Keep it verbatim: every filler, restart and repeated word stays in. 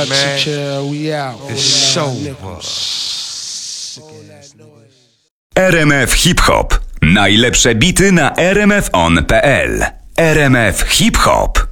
Man, we out. It's show. R M F Hip Hop. Najlepsze bity na r m f on kropka p l. R M F Hip Hop.